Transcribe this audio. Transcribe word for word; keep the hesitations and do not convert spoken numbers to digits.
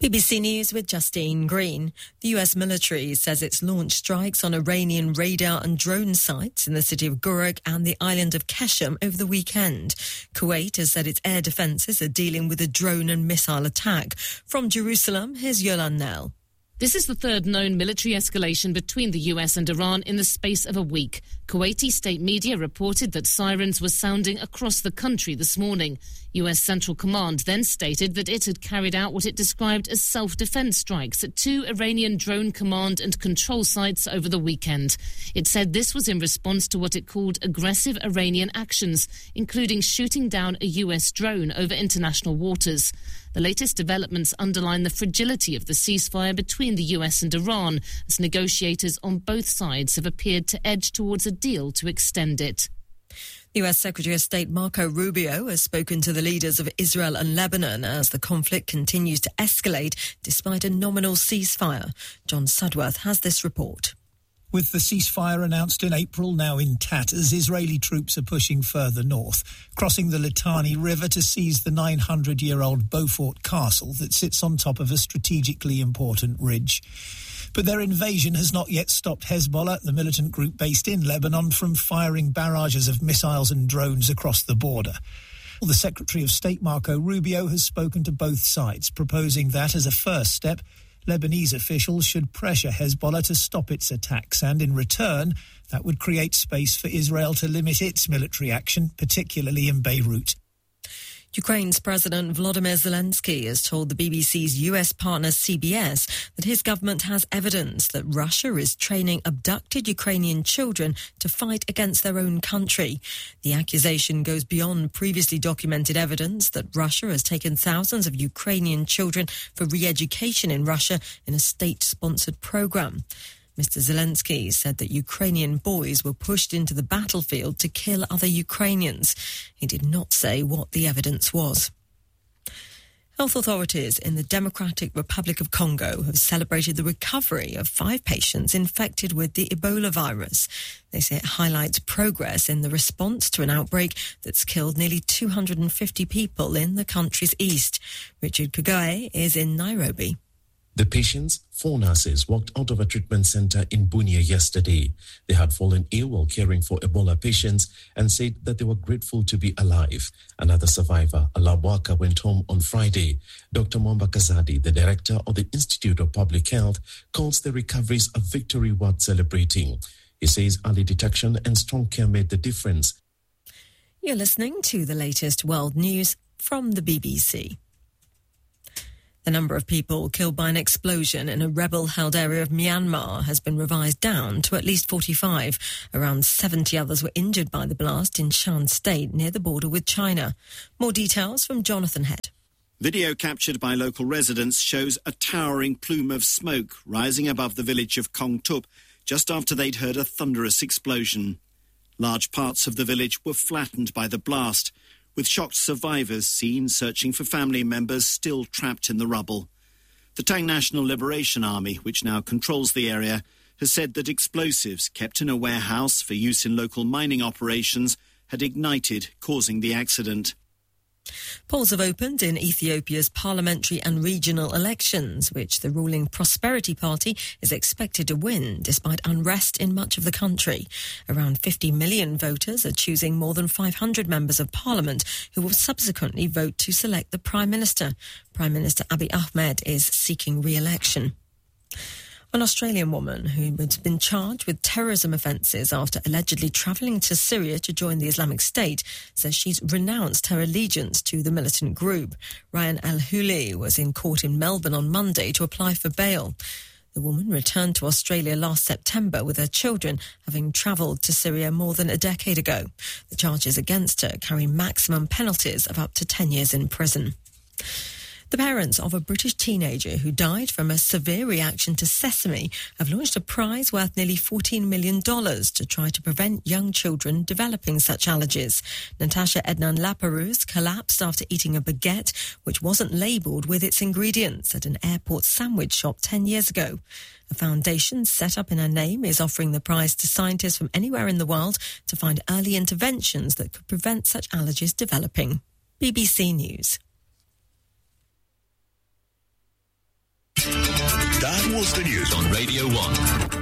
B B C News with Justine Green. The U S military says it's launched strikes on Iranian radar and drone sites in the city of Guruk and the island of Keshem over the weekend. Kuwait has said its air defences are dealing with a drone and missile attack. From Jerusalem, here's Yolan Nell. This is the third known military escalation between the U S and Iran in the space of a week. Kuwaiti state media reported that sirens were sounding across the country this morning. U S Central Command then stated that it had carried out what it described as self-defense strikes at two Iranian drone command and control sites over the weekend. It said this was in response to what it called aggressive Iranian actions, including shooting down a U S drone over international waters. The latest developments underline the fragility of the ceasefire between the U S and Iran, as negotiators on both sides have appeared to edge towards a deal to extend it. U S Secretary of State Marco Rubio has spoken to the leaders of Israel and Lebanon as the conflict continues to escalate despite a nominal ceasefire. John Sudworth has this report. With the ceasefire announced in April now in tatters, Israeli troops are pushing further north, crossing the Litani River to seize the nine hundred year old Beaufort Castle that sits on top of a strategically important ridge. But their invasion has not yet stopped Hezbollah, the militant group based in Lebanon, from firing barrages of missiles and drones across the border. The Secretary of State Marco Rubio has spoken to both sides, proposing that as a first step, Lebanese officials should pressure Hezbollah to stop its attacks, and in return, that would create space for Israel to limit its military action, particularly in Beirut. Ukraine's President Volodymyr Zelensky has told the B B C's U S partner C B S that his government has evidence that Russia is training abducted Ukrainian children to fight against their own country. The accusation goes beyond previously documented evidence that Russia has taken thousands of Ukrainian children for re-education in Russia in a state-sponsored program. Mister Zelensky said that Ukrainian boys were pushed into the battlefield to kill other Ukrainians. He did not say what the evidence was. Health authorities in the Democratic Republic of Congo have celebrated the recovery of five patients infected with the Ebola virus. They say it highlights progress in the response to an outbreak that's killed nearly two hundred fifty people in the country's east. Richard Kagae is in Nairobi. The patients, four nurses, walked out of a treatment center in Bunia yesterday. They had fallen ill while caring for Ebola patients and said that they were grateful to be alive. Another survivor, Alabwaka, went home on Friday. Doctor Mwamba Kazadi, the director of the Institute of Public Health, calls the recoveries a victory worth celebrating. He says early detection and strong care made the difference. You're listening to the latest world news from the B B C. The number of people killed by an explosion in a rebel-held area of Myanmar has been revised down to at least forty-five. Around seventy others were injured by the blast in Shan State near the border with China. More details from Jonathan Head. Video captured by local residents shows a towering plume of smoke rising above the village of Kong Tup just after they'd heard a thunderous explosion. Large parts of the village were flattened by the blast, with shocked survivors seen searching for family members still trapped in the rubble. The Tang National Liberation Army, which now controls the area, has said that explosives kept in a warehouse for use in local mining operations had ignited, causing the accident. Polls have opened in Ethiopia's parliamentary and regional elections, which the ruling Prosperity Party is expected to win despite unrest in much of the country. Around fifty million voters are choosing more than five hundred members of parliament who will subsequently vote to select the Prime Minister. Prime Minister Abiy Ahmed is seeking re-election. An Australian woman who had been charged with terrorism offences after allegedly travelling to Syria to join the Islamic State says she's renounced her allegiance to the militant group. Ryan Al-Huli was in court in Melbourne on Monday to apply for bail. The woman returned to Australia last September with her children, having travelled to Syria more than a decade ago. The charges against her carry maximum penalties of up to ten years in prison. The parents of a British teenager who died from a severe reaction to sesame have launched a prize worth nearly fourteen million dollars to try to prevent young children developing such allergies. Natasha Ednan Laperouse collapsed after eating a baguette which wasn't labelled with its ingredients at an airport sandwich shop ten years ago. A foundation set up in her name is offering the prize to scientists from anywhere in the world to find early interventions that could prevent such allergies developing. B B C News. That was the news on Radio one.